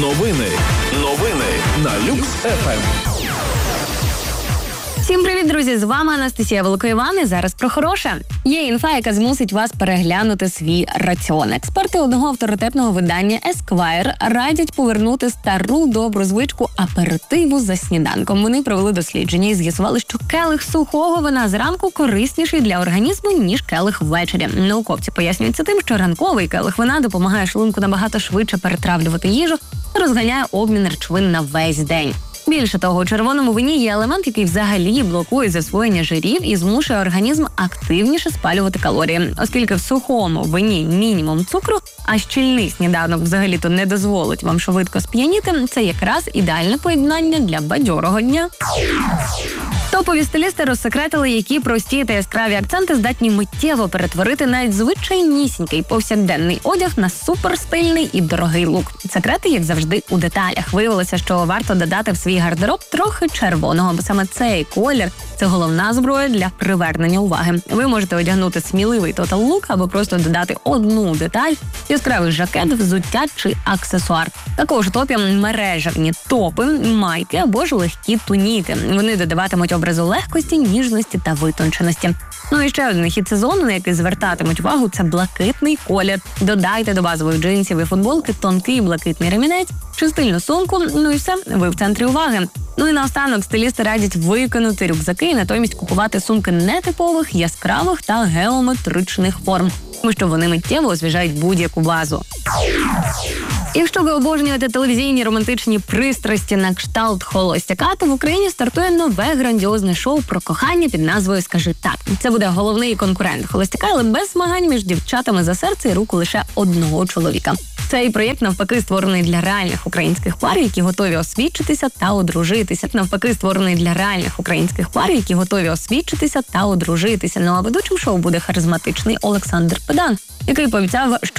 Новини на Люкс ФМ. Всім привіт, друзі! З вами Анастасія Великоїван і зараз про хороше. Є інфа, яка змусить вас переглянути свій раціон. Експерти одного авторитетного видання Esquire радять повернути стару добру звичку аперитиву за сніданком. Вони провели дослідження і з'ясували, що келих сухого вина зранку корисніший для організму, ніж келих ввечері. Науковці пояснюють це тим, що ранковий келих вина допомагає шлунку набагато швидше перетравлювати їжу та розганяє обмін речовин на весь день. Більше того, у червоному вині є елемент, який взагалі блокує засвоєння жирів і змушує організм активніше спалювати калорії. Оскільки в сухому вині мінімум цукру, а щільний сніданок взагалі-то не дозволить вам швидко сп'яніти, це якраз ідеальне поєднання для бадьорого дня. Топові стилісти розсекретили, які прості та яскраві акценти здатні миттєво перетворити навіть звичайнісінький повсякденний одяг на суперстильний і дорогий лук. Секрети, як завжди, у деталях. Виявилося, що варто додати в свій гардероб трохи червоного, бо саме цей колір – це головна зброя для привернення уваги. Ви можете одягнути сміливий тотал-лук або просто додати одну деталь – яскравий жакет, взуття чи аксесуар. Також у топі мережевні топи, майки або ж легкі туніки. Вони додаватимуть образу легкості, ніжності та витонченості. Ну і ще один хід сезону, на який звертатимуть увагу, це блакитний колір. Додайте до базових джинсів і футболки тонкий блакитний ремінець чи стильну сумку, ну і все, ви в центрі уваги. Ну і наостанок стилісти радять викинути рюкзаки і натомість купувати сумки нетипових, яскравих та геометричних форм, тому що вони миттєво освіжають будь-яку базу. Якщо ви обожнюєте телевізійні романтичні пристрасті на кшталт холостяка, то в Україні стартує нове грандіозне шоу про кохання під назвою «Скажи так». Це буде головний конкурент холостяка, але без змагань між дівчатами за серце і руку лише одного чоловіка. Цей проєкт, навпаки, створений для реальних українських пар, які готові освідчитися та одружитися. Ну а ведучим шоу буде харизматичний Олександр Педан, який пообіцяв, що